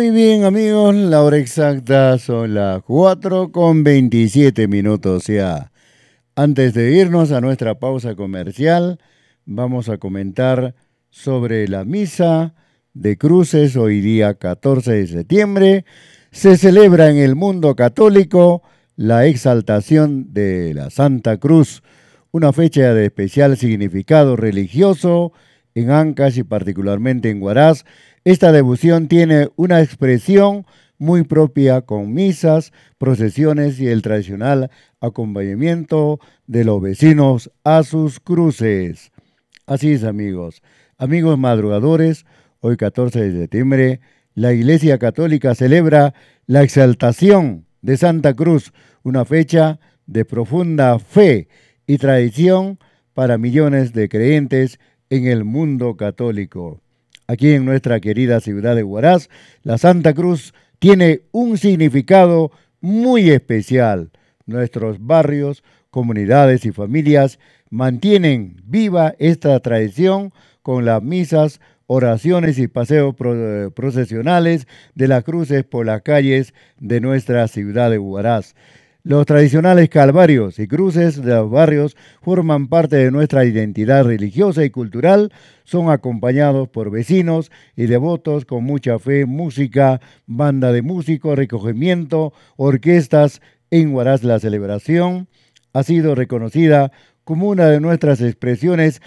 Muy bien, amigos, la hora exacta son las 4:27 ya. Antes de irnos a nuestra pausa comercial, vamos a comentar sobre la misa de cruces hoy día 14 de septiembre. Se celebra en el mundo católico la exaltación de la Santa Cruz, una fecha de especial significado religioso en Ancash y particularmente en Huaraz. Esta devoción tiene una expresión muy propia con misas, procesiones y el tradicional acompañamiento de los vecinos a sus cruces. Así es, amigos. Amigos madrugadores, hoy 14 de septiembre, la Iglesia Católica celebra la exaltación de Santa Cruz, una fecha de profunda fe y tradición para millones de creyentes en el mundo católico. Aquí en nuestra querida ciudad de Huaraz, la Santa Cruz tiene un significado muy especial. Nuestros barrios, comunidades y familias mantienen viva esta tradición con las misas, oraciones y paseos procesionales de las cruces por las calles de nuestra ciudad de Huaraz. Los tradicionales calvarios y cruces de los barrios forman parte de nuestra identidad religiosa y cultural, son acompañados por vecinos y devotos con mucha fe, música, banda de músicos, recogimiento, orquestas. En Huaraz la celebración ha sido reconocida como una de nuestras expresiones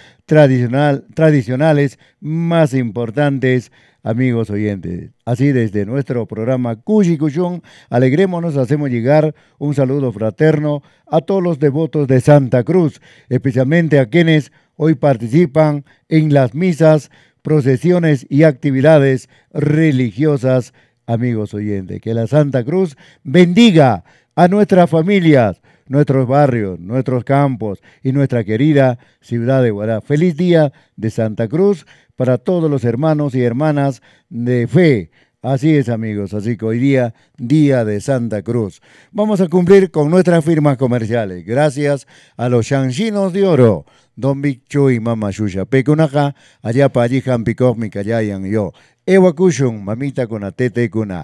tradicionales más importantes, amigos oyentes. Así desde nuestro programa Cuyi Cuyón, alegrémonos, hacemos llegar un saludo fraterno a todos los devotos de Santa Cruz, especialmente a quienes hoy participan en las misas, procesiones y actividades religiosas, amigos oyentes. Que la Santa Cruz bendiga a nuestras familias, nuestros barrios, nuestros campos y nuestra querida ciudad de Huaraz. Feliz día de Santa Cruz para todos los hermanos y hermanas de fe. Así es, amigos, así que hoy día de Santa Cruz. Vamos a cumplir con nuestras firmas comerciales. Gracias a los Shanxinos de Oro, Don Bicho y Mama Shusha. Pecunaja, allá pa allí Jampicov, mi callayan yo. Ewa Kushun, mamita con atete kuna.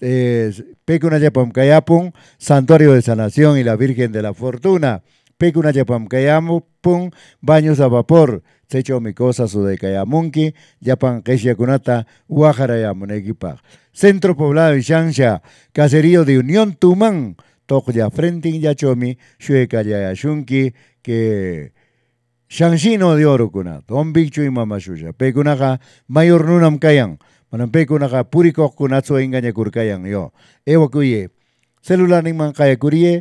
Pecuna Yapam Kayapun, Santuario de Sanación y la Virgen de la Fortuna. Pecuna Yapam Kayapun, baños a vapor. Secho mi cosa su de Kayamunki, Yapan Kesha Kunata, Guajara Yamunequipa. Centro Poblado de Shansha, Caserío de Unión Tumán, Tokya Frentin Yachomi, Shueka Yayashunki, que Shanshino de Orokuna, Don Bichu y Mamashuya. Pecunaja, Mayor Nunam Kayan. Manampekunaka purikok kunatso engaña kurkayan yo. Ewa kuye. Celular ni mankaya kurie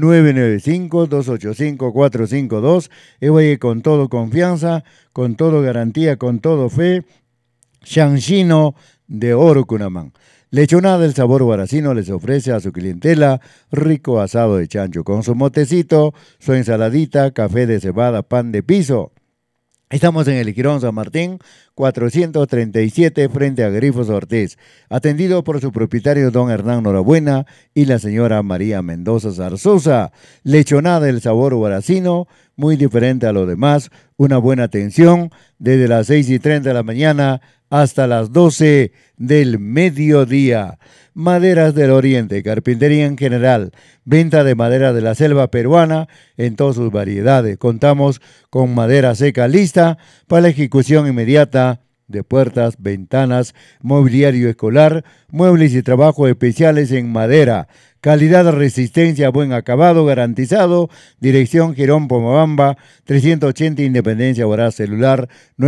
995-285-452. Ewa con todo confianza, con todo garantía, con todo fe. Shanshino de Oro Kunamán. Lechonada del sabor guaracino les ofrece a su clientela rico asado de chancho con su motecito, su ensaladita, café de cebada, pan de piso. Estamos en el Jirón San Martín, 437, frente a Grifos Ortiz, atendido por su propietario don Hernán Norabuena y la señora María Mendoza Zarzosa. Lechonada del sabor guaracino, muy diferente a lo demás, una buena atención desde las 6:30 de la mañana hasta las 12 del mediodía. Maderas del Oriente, carpintería en general, venta de madera de la selva peruana en todas sus variedades. Contamos con madera seca lista para la ejecución inmediata de puertas, ventanas, mobiliario escolar, muebles y trabajos especiales en madera. Calidad, resistencia, buen acabado garantizado. Dirección Girón Pomabamba, 380 Independencia Huaraz. Celular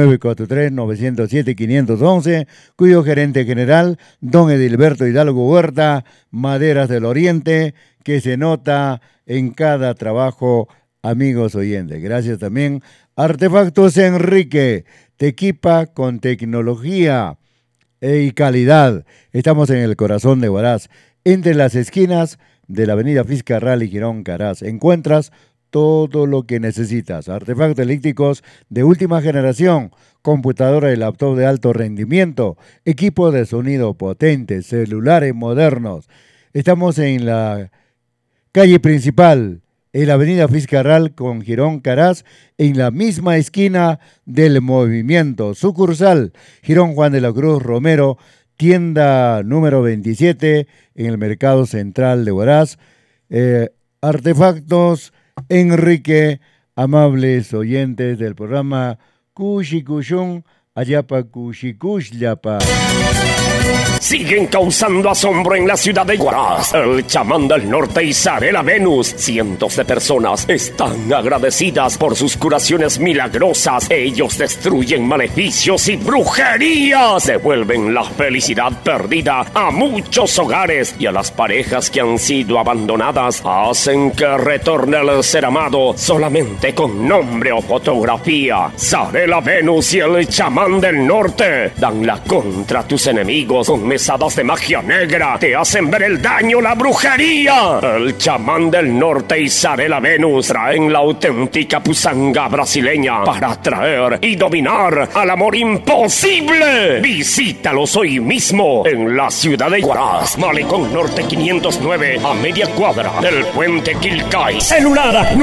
943-907-511, cuyo gerente general, don Edilberto Hidalgo Huerta. Maderas del Oriente, que se nota en cada trabajo, amigos oyentes. Gracias también. Artefactos Enrique, te equipa con tecnología y calidad. Estamos en el corazón de Huaraz, entre las esquinas de la avenida Fiscarral y Girón Caraz. Encuentras todo lo que necesitas. Artefactos eléctricos de última generación, computadora y laptop de alto rendimiento, equipo de sonido potente, celulares modernos. Estamos en la calle principal, en la avenida Fiscarral con Girón Caraz, en la misma esquina del Movimiento. Sucursal, Girón Juan de la Cruz Romero, tienda número 27 en el Mercado Central de Huaraz. Artefactos Enrique, amables oyentes del programa Cushikushun, Ayapa Cushikushllapa. Siguen causando asombro en la ciudad de Huaraz. El chamán del norte Isarela Venus. Cientos de personas están agradecidas por sus curaciones milagrosas. Ellos destruyen maleficios y brujerías. Devuelven la felicidad perdida a muchos hogares y a las parejas que han sido abandonadas. Hacen que retorne el ser amado solamente con nombre o fotografía. Isarela Venus y el chamán del norte dan la contra a tus enemigos con mesadas de magia negra. Te hacen ver el daño, la brujería. El chamán del norte y Isarela Venus traen la auténtica pusanga brasileña para atraer y dominar al amor imposible. Visítalos hoy mismo en la ciudad de Huaraz, Malecón Norte 509, a media cuadra del puente Quilcay. Celular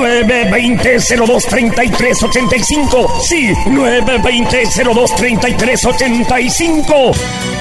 920-02-3385. Sí, 920-02-3385.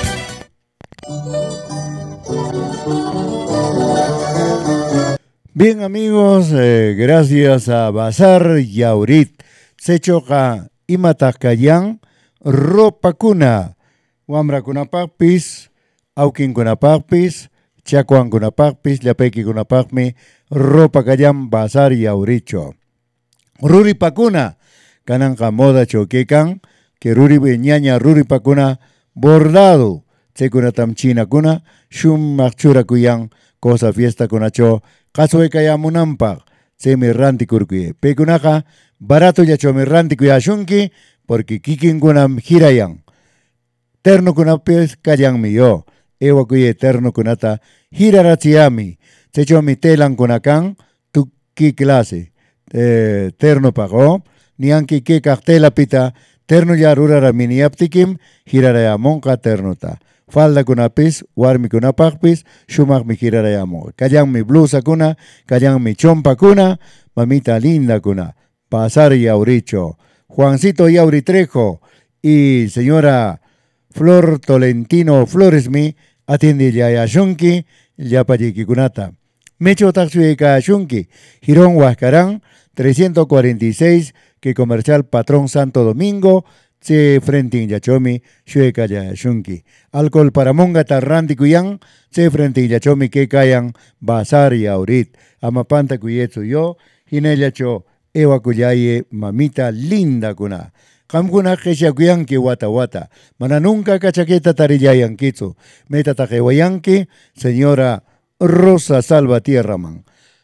Bien amigos, gracias a Bazar Yaurit, Sechoka Imatakayan, Ropa Kuna, Wamra Kunapakpis, Aukin Kunapakpis, Chacuan Kunapakpis, Yapeki Kunapakmi, Ropa Kayan, Bazar Yauricho. Ruri Pakuna, Kananka Moda Choquecan, que Ruri Beñaña Ruri Pakuna, bordado. Sekuna tamchina kuna, shum machura kuyan, cosa fiesta kunacho, caso de kayamunampa, se mi ranti kurkuye. Pekunaka, barato ya cho mi ranti kuyashunki, porque kikin kunam hirayan. Terno kunapes kayan mi yo, ewa kuye terno kunata, hirarachiami, se cho mi telan kunakan, tu ki clase. Terno pago, ni anki ke cartela pita, terno ya rurara miniaptikim, hirarayamonka ternota. Falda kunapis, warmi kunapakpis, shumak mi hirarayamo. Kayan mi blusa kuna, kayan mi chompa kuna, mamita linda kuna. Pasar Yauricho, Juancito Yauritrejo y señora Flor Tolentino Floresmi, atiende Yayashunki, Yapayiki kunata. Mecho Taxueca Shunki, Girón Huascarán, 346, que comercial Patrón Santo Domingo, se frente en Yachomi, Shueca Yashunki. Alcohol para monga tarrandi cuyan, se frente en Yachomi que cayan, Bazar Yaurit. Amapanta cuyetsu yo, Ginellacho, Ewa Cuyaye, mamita linda kuna. Kamkuna kesha kuyanki wata wata. Mana nunca cachaqueta tarillayan kitsu. Meta tajewayanki, señora Rosa Salvatierra man.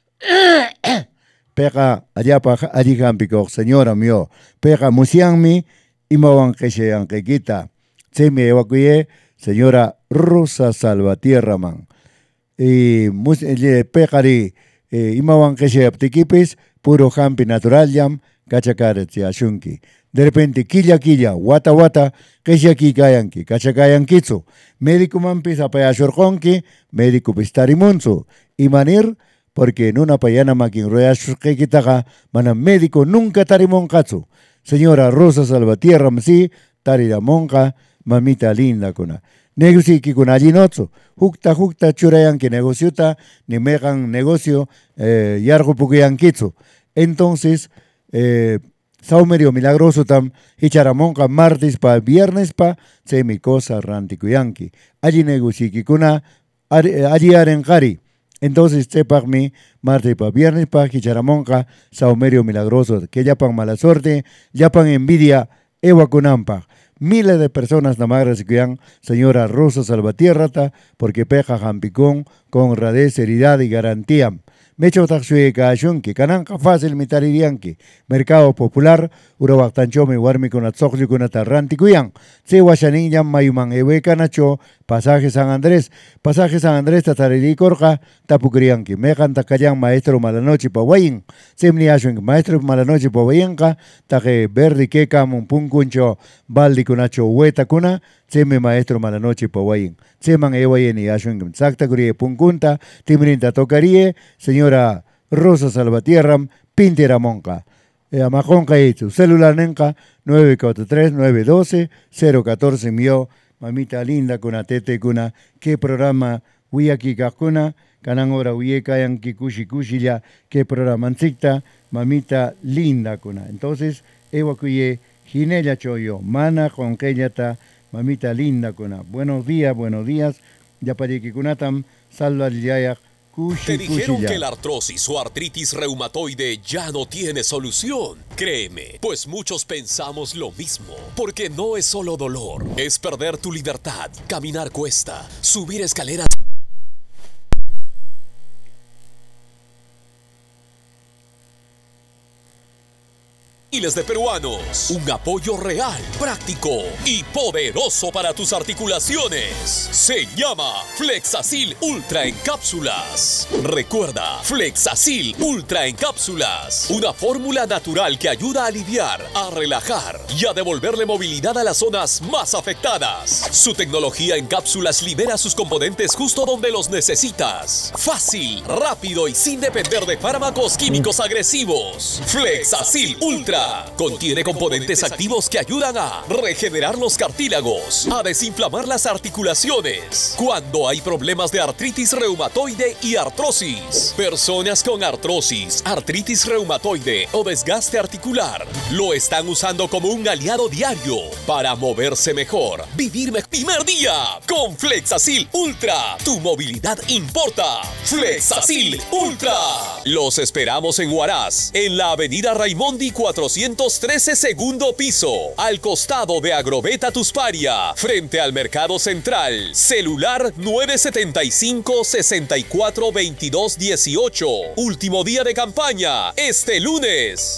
Pega allá allí campicor, señora mío. Pega musianmi, imawan keshayan quita. Se me evacué, señora Rosa Salvatierra man. Y pegari, imawan keshayan tiquipis, puro campi natural yam, cachacaretia shunki. De repente, quilla, wata, keshaki kayanki, cachacayan kitsu. Médico mampis apayashorkonki, médico pistarimunzu. Y manir, porque en una payana makin royashurkekitaga, mana médico nunca tarimon katsu. Señora Rosa Salvatierra msi, tariramonka, mamita linda kuna. Negocio que con allí nozo, jukta churayan que negociota, ni megan negocio, yargo pukuyan kitsu. Entonces, Saumerio milagroso tam, hicharamonka martes pa viernes pa, se mi cosa rantikuyanki. Allí negocio que kuna, allí arenkari. Entonces, sepak mi, martes pa viernes pa, hicharamonka, saumerio milagroso, que yapan mala suerte, yapan envidia, ewa kunampa. Miles de personas namagras cuyan, señora Rosa Salvatierra, porque peja jampicón con honradez, seriedad y garantía. Mecho taxueca shunki, cananca fácil mitaririanki. Mercado Popular, urabactanchomi warmi con atzokli con atarranti cuyan. Se washanin yam mayuman ewe canacho, pasaje San Andrés tatariri corja, tapucrianki. Mejan tacayan maestro malanoche pa wayin. Semni ashun maestro malanoche pa wayenka, taje verdi keka mumpunkuncho, baldi kunacho hueta kuna, seme maestro malanoche pa wayin. Seman ewayen y ashun sakta curie punkunta, timrinta tocarie, señora Rosa Salvatierra, pintera monca. Amajonca hecho, celular nenca 943-912-014 mío, mamita linda kuna tete kuna, qué programa wiyaki kakuna, kanan hora wiyekayan kikushi kushilla, qué programa ansikta, mamita linda kuna. Entonces, ewa kuye, Ginella Choyo, mana con mamita linda kuna. Buenos días, ya para que kunatam, salva al yayak. ¿Te dijeron que la artrosis o artritis reumatoide ya no tiene solución? Créeme, pues muchos pensamos lo mismo, porque no es solo dolor, es perder tu libertad, caminar cuesta, subir escaleras. Miles de peruanos, un apoyo real, práctico y poderoso para tus articulaciones. Se llama Flexacil Ultra en cápsulas. Recuerda, Flexacil Ultra en cápsulas, una fórmula natural que ayuda a aliviar, a relajar y a devolverle movilidad a las zonas más afectadas. Su tecnología en cápsulas libera sus componentes justo donde los necesitas. Fácil, rápido y sin depender de fármacos químicos agresivos. Flexacil Ultra contiene componentes activos que ayudan a regenerar los cartílagos, a desinflamar las articulaciones. Cuando hay problemas de artritis reumatoide y artrosis, personas con artrosis, artritis reumatoide o desgaste articular lo están usando como un aliado diario para moverse mejor, vivir mejor. Primer día con Flexacil Ultra. Tu movilidad importa. Flexacil Ultra. Los esperamos en Huaraz, en la avenida Raimondi 413 segundo piso, al costado de Agrobeta Tusparia, frente al Mercado Central. Celular 975-642218. Último día de campaña, este lunes.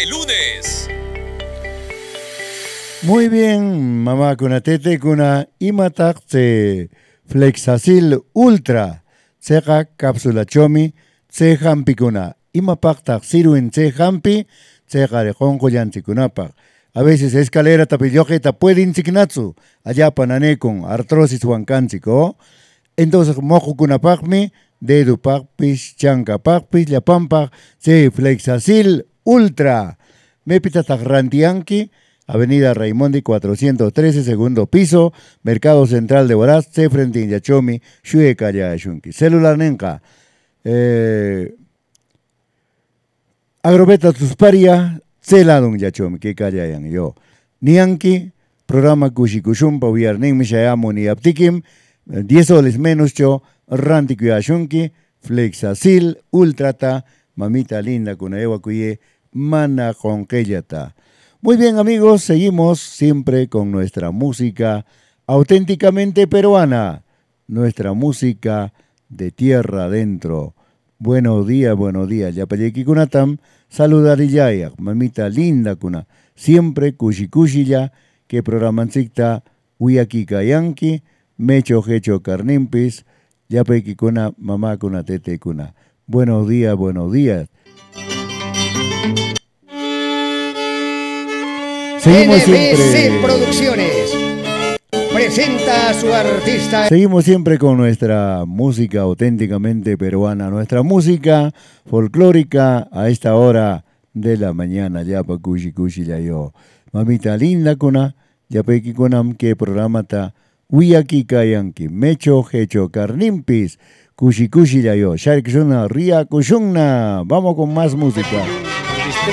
Muy bien, mamá kuna tete kuna imatak se Flexacil Ultra, seja cápsula chomi, se hampi kuna, imapak tak siruen se hampi, se garejón kunapa. A veces escalera tapilloje pueden signatsu, allá panane con artrosis huancántico. Entonces mojo kunapakmi, dedu pakpis, chanca pakpis, la pampa, se Flexacil Ultra. Me pita tak rantianki, Avenida Raimondi 413, segundo piso, Mercado Central de Huaraz, se frente a Yachomi, Shue Kaya Shunki. Celular Nenka. Agrobeta Tusparia, Celadun Yachomi, que Kayayan yo. Nianki, programa Kushikushumpa, Vierning, Mishayamo, ni Aptikim, 10 soles menos yo, Rantiku Yashunki, Flexacil, Ultrata, mamita linda, Kunaewa Kuye, Mana Jonkeyata. Muy bien amigos, seguimos siempre con nuestra música auténticamente peruana, nuestra música de tierra adentro. Buenos días, Yapayeki Kunatam, saludarillayak, mamita linda kuna, siempre kushikushilla, que programancicta uyaki kayanki, mecho hecho carnimpis, Yapayeki kuna, mamá kuna tete kuna. Buenos días. Seguimos siempre. Producciones presenta a su artista. Seguimos siempre con nuestra música auténticamente peruana, nuestra música folclórica a esta hora de la mañana. Ya pa kushi ya yo. Mamita linda kuna, ya peki kunam que programa ta uyaki kayanki, mecho hecho carnimpis, kushi ya yo. Shark shuna ria kushuna. Vamos con más música.